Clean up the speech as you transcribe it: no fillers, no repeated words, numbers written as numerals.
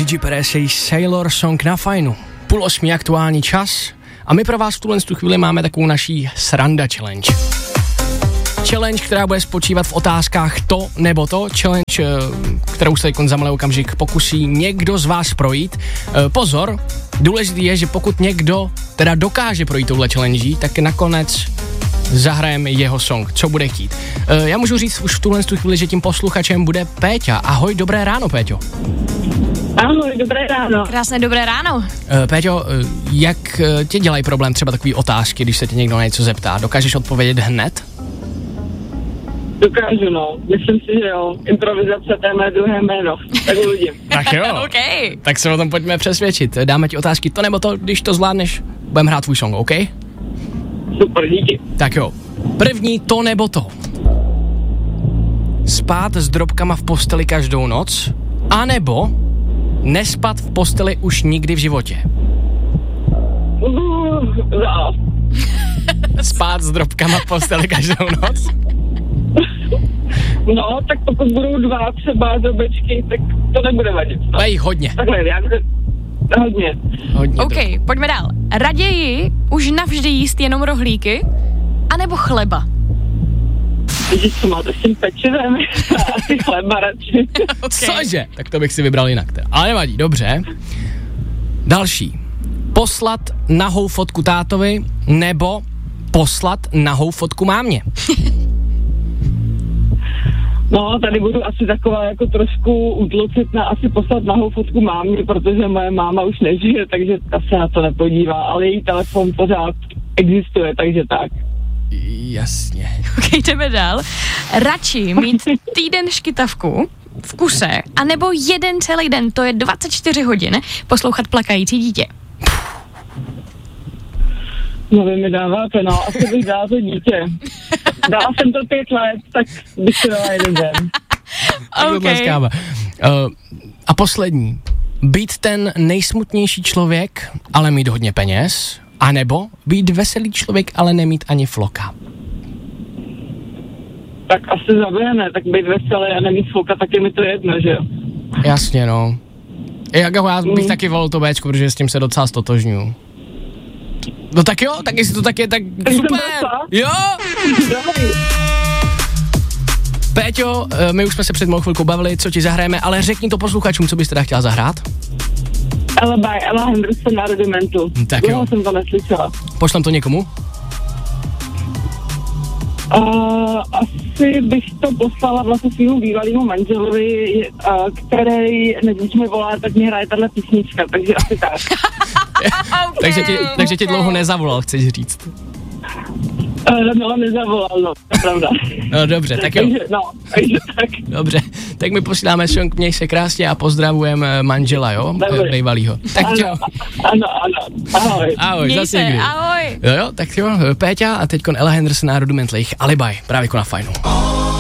Gigi Perez, její Sailor Song na Fajnu. 7:30 aktuální čas a my pro vás v tuhle chvíli máme takovou naší sranda challenge. Challenge, která bude spočívat v otázkách to nebo to. Challenge, kterou se za malý okamžik pokusí někdo z vás projít. Pozor, důležitý je, že pokud někdo teda dokáže projít touhle challenge, tak nakonec zahrajeme jeho song, co bude chtít. Já můžu říct už v tuhle chvíli, že tím posluchačem bude Péťa. Ahoj, dobré ráno, Péťo. Ahoj, dobré ráno. Krásné dobré ráno. Péťo, jak tě dělají problém třeba takový otázky, když se tě někdo na něco zeptá? Dokážeš odpovědět hned? Dokážu, no. Myslím si, že jo. Improvizace, to je mé druhé jméno. Tak uvidím. Tak jo. Okay. Tak se o tom pojďme přesvědčit. Dáme ti otázky to nebo to, když to zvládneš, budeme hrát tvůj song, OK? Super, díky. Tak jo. První to nebo to. Spát s drobkama v posteli každou noc, anebo nespat v posteli už nikdy v životě. Spát s drobkama v posteli každou noc? No, tak pokud budou 2 třeba drobečky, tak to nebude vadit. No. Jich hodně. Takhle, já hodně. OK, pojďme dál. Raději už navždy jíst jenom rohlíky, anebo chleba? Vidíš, co máte s tím pečivem? Asi chleba radši. Okay. Cože? Tak to bych si vybral jinak. Teda. Ale nevadí, dobře. Další. Poslat nahou fotku tátovi, nebo poslat nahou fotku mámě? No, tady budu asi taková jako trošku utlocitná, asi poslat nahou fotku mámě, protože moje máma už nežije, takže ta se na to nepodívá, ale její telefon pořád existuje, takže tak. Jasně. OK, jdeme dál. Radši mít týden škytavku v kuse, anebo jeden celý den, to je 24 hodin, poslouchat plakající dítě. No vy mi dáváte, no, asi bych dala to dítě. Dala jsem to 5 let, tak bych si dala jeden den. Okay. A poslední. Být ten nejsmutnější člověk, ale mít hodně peněz, anebo být veselý člověk, ale nemít ani floka. Tak asi zabijeme, tak být veselý a nemít floka, tak je mi to jedno, že jo? Jasně, no. Já bych taky volil to Bčko, protože s tím se docela stotožňuju. No tak jo, tak jestli to tak je, tak super. Jo. Péťo, my už jsme se před malou chvilkou bavili, co ti zahrajeme, ale řekni to posluchačům, co bys teda chtěla zahrát. Ella Henderson na Rudimentu. Tak jo. Jsem to neslyšela. Pošlem to někomu? Asi bych to poslala vlastně svýmu bývalému manželovi, který, když mi volá, tak mi hraje tahle písnička, takže asi tak. takže ti dlouho nezavolal, chceš říct. No, nezavolal, no, to je pravda. No dobře, tak jo. Takže tak. Dobře, tak my posíláme song, měj se krásně a pozdravujeme manžela, jo? Bývalýho. Tak jo. Ano, ahoj. Ahoj, zase někdy. Ahoj. Jo, tak jo, Péťa a teďkon Ella Henderson a Rudiment jejich Alibi, právě jako na Fajnu.